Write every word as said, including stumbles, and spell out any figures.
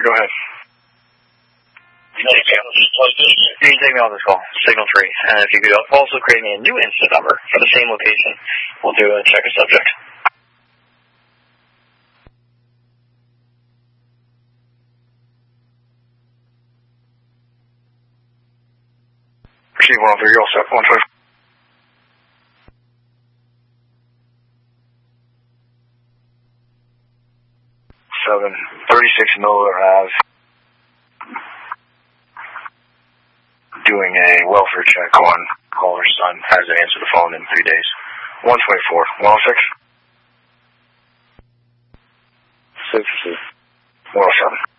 operator, go ahead. You can take me on this call, signal three. And if you could also create me a new incident number for the same location, we'll do a check a subject. Proceed one oh three, you're all set. one twenty. seven thirty-six Miller Ave. Doing a welfare check on caller's son. Hasn't answered the phone in three days. one twenty-four. one oh six. six. one oh seven.